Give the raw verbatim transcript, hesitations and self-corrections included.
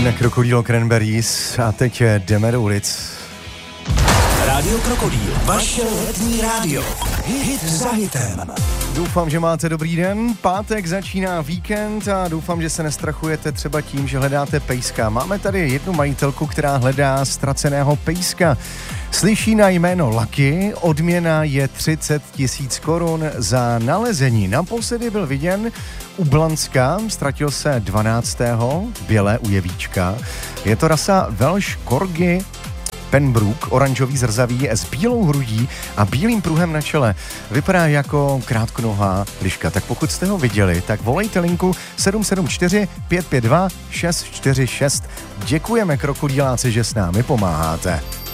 Jsme Krokodýl Cranberries a teď jdeme do ulic. Rádio Krokodýl, vaše letní rádio. Hit za hitem. Doufám, že máte dobrý den. Pátek začíná víkend a doufám, že se nestrachujete třeba tím, že hledáte pejska. Máme tady jednu majitelku, která hledá ztraceného pejska. Slyší na jméno Lucky, odměna je třicet tisíc korun za nalezení. Naposledy byl viděn u Blanska, ztratil se dvanáctého bělé u Jevíčka. Je to rasa Welsh Corgi Pembroke, oranžový zrzavý s bílou hrudí a bílým pruhem na čele. Vypadá jako krátkonohá liška. Tak pokud jste ho viděli, tak volejte linku sedm sedm čtyři pět pět dva šest čtyři šest. Děkujeme, krokodýláci, že s námi pomáháte.